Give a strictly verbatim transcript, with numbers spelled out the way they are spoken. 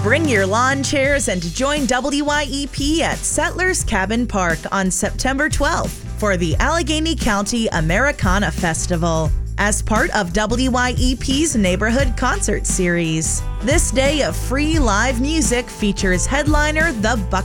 Bring your lawn chairs and join W Y E P at Settlers Cabin Park on September twelfth for the Allegheny County Americana Festival as part of W Y E P's Neighborhood Concert Series. This day of free live music features headliner The Buck